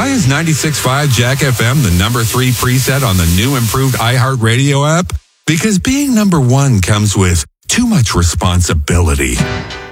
Why is 96.5 Jack FM the number 3 preset on the new improved iHeartRadio app? Because being number 1 comes with too much responsibility.